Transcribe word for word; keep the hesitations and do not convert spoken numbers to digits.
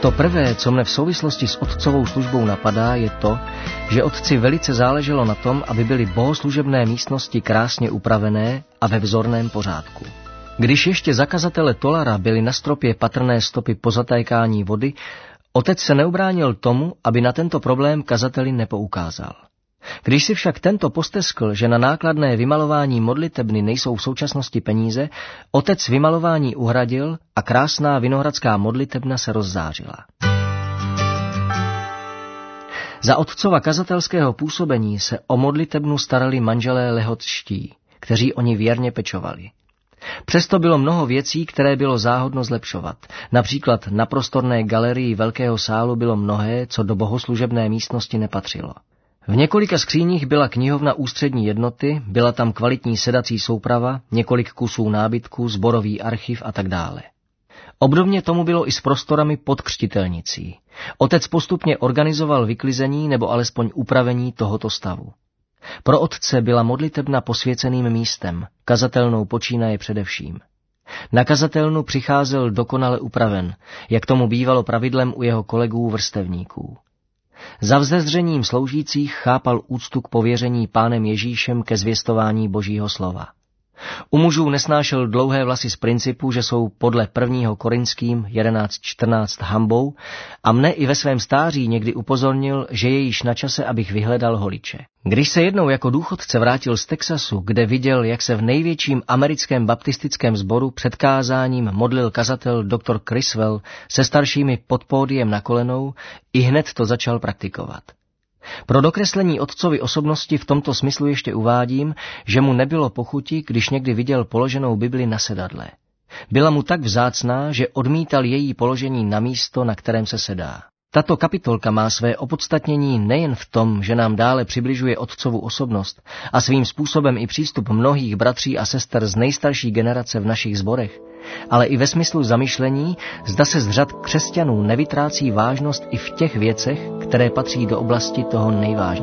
To prvé, co mne v souvislosti s otcovou službou napadá, je to, že otci velice záleželo na tom, aby byly bohoslužebné místnosti krásně upravené a ve vzorném pořádku. Když ještě za kazatele Tolara byly na stropě patrné stopy po zatékání vody, otec se neubránil tomu, aby na tento problém kazateli nepoukázal. Když si však tento posteskl, že na nákladné vymalování modlitebny nejsou v současnosti peníze, otec vymalování uhradil a krásná vinohradská modlitebna se rozzářila. Za otcova kazatelského působení se o modlitebnu starali manželé lehotští, kteří o ni věrně pečovali. Přesto bylo mnoho věcí, které bylo záhodno zlepšovat. Například na prostorné galerii velkého sálu bylo mnohé, co do bohoslužebné místnosti nepatřilo. V několika skříních byla knihovna ústřední jednoty, byla tam kvalitní sedací souprava, několik kusů nábytku, sborový archiv a tak dále. Obdobně tomu bylo i s prostorami pod křtitelnicí. Otec postupně organizoval vyklizení nebo alespoň upravení tohoto stavu. Pro otce byla modlitebna posvěceným místem, kazatelnou počínaje především. Na kazatelnu přicházel dokonale upraven, jak tomu bývalo pravidlem u jeho kolegů vrstevníků. Za vzezřením sloužících chápal úctu k pověření Pánem Ježíšem ke zvěstování Božího slova. U mužů nesnášel dlouhé vlasy z principu, že jsou podle prvního Korinským jedenáct čtrnáct hanbou, a mne i ve svém stáří někdy upozornil, že je již na čase, abych vyhledal holiče. Když se jednou jako důchodce vrátil z Texasu, kde viděl, jak se v největším americkém baptistickém sboru před kázáním modlil kazatel doktor Criswell se staršími pod pódiem na kolenou, i hned to začal praktikovat. Pro dokreslení otcovy osobnosti v tomto smyslu ještě uvádím, že mu nebylo pochuti, když někdy viděl položenou Bibli na sedadle. Byla mu tak vzácná, že odmítal její položení na místo, na kterém se sedá. Tato kapitolka má své opodstatnění nejen v tom, že nám dále přibližuje otcovu osobnost a svým způsobem i přístup mnohých bratří a sester z nejstarší generace v našich sborech, ale i ve smyslu zamyšlení, zda se z řad křesťanů nevytrácí vážnost i v těch věcech, které patří do oblasti toho nejvážnějšího.